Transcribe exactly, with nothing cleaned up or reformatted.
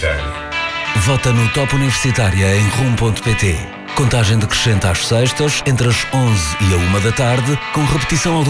Universitário. Vota no Top Universitária em rum ponto pt. Contagem decrescente às sextas, entre as onze e a uma da tarde, com repetição ao